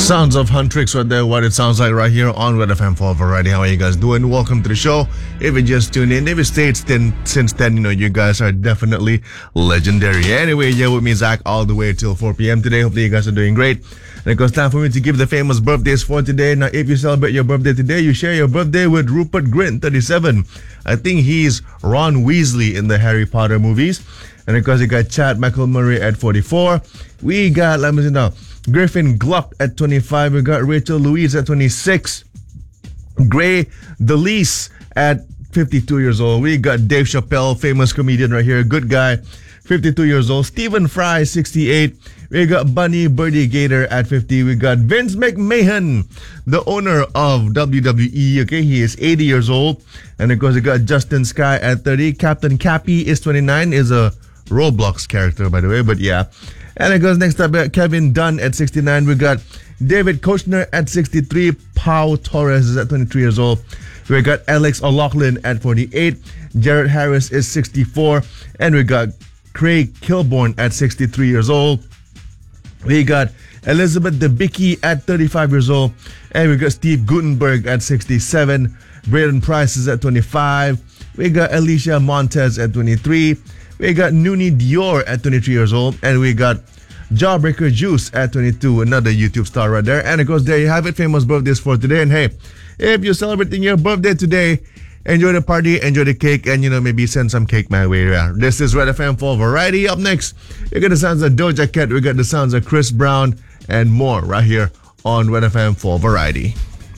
Sounds of Huntrix right there, what it sounds like right here on Red FM for Variety. How are you guys doing? Welcome to the show. If you just tuned in, if you stayed since then, you guys are definitely legendary. Anyway, yeah, with me, Zach, all the way till 4 p.m. today. Hopefully you guys are doing great. And it goes time for me to give the famous birthdays for today. Now, if you celebrate your birthday today, you share your birthday with Rupert Grint, 37. I think he's Ron Weasley in the Harry Potter movies. And of course, you got Chad McElmurray at 44. We got, let me see now, Griffin Gluck at 25. We got Rachel Louise at 26. Gray DeLise at 52 years old. We got Dave Chappelle, famous comedian right here, good guy, 52 years old. Stephen Fry, 68. We got Bunny Birdie Gator at 50. We got Vince McMahon, the owner of WWE. Okay, he is 80 years old. And of course, we got Justin Sky at 30. Captain Cappy is 29. Is a Roblox character, by the way, but yeah. And it goes next up, Kevin Dunn at 69. We got David Kochner at 63. Pau Torres is at 23 years old. We got Alex O'Loughlin at 48. Jared Harris is 64. And we got Craig Kilborn at 63 years old. We got Elizabeth Debicki at 35 years old. And we got Steve Gutenberg at 67. Braden Price is at 25. We got Alicia Montez at 23. We got Nuni Dior at 23 years old. And we got Jawbreaker Juice at 22. Another YouTube star right there. And of course, there you have it. Famous birthdays for today. And hey, if you're celebrating your birthday today, enjoy the party, enjoy the cake, and maybe send some cake my way. Yeah. This is Red FM for Variety. Up next, we got the sounds of Doja Cat. We got the sounds of Chris Brown and more right here on Red FM for Variety.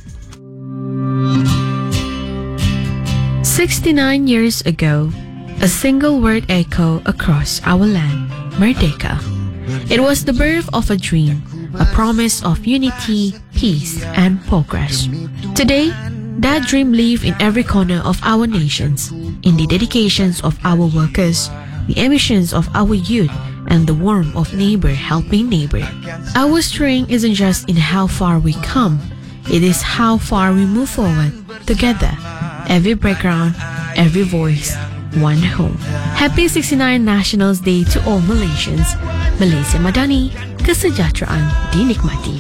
69 years ago, a single word echo across our land, Merdeka. It was the birth of a dream, a promise of unity, peace, and progress. Today, that dream lives in every corner of our nations, in the dedications of our workers, the ambitions of our youth, and the warmth of neighbor helping neighbor. Our strength isn't just in how far we come, it is how far we move forward together. Every background, every voice, one home. Happy 69 Nationals Day to all Malaysians. Malaysia Madani, kesejahteraan dinikmati.